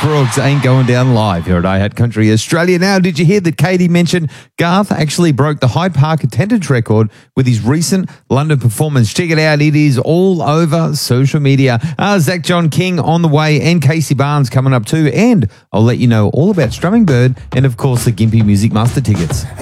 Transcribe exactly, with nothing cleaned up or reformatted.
Brooks ain't going down live here at I Had Country Australia. Now, did you hear that Katie mentioned Garth actually broke the Hyde Park attendance record with his recent London performance? Check it out. It is all over social media. Uh, Zach John King on the way and Casey Barnes coming up too. And I'll let you know all about Strumming Bird and, of course, the Gympie Music Master tickets.